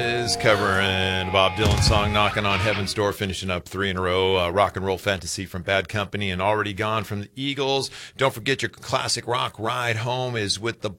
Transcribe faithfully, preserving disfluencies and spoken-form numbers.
Is covering a Bob Dylan song, Knocking on Heaven's Door, finishing up three in a row. Uh, rock and Roll Fantasy from Bad Company and Already Gone from the Eagles. Don't forget your classic rock ride home is with the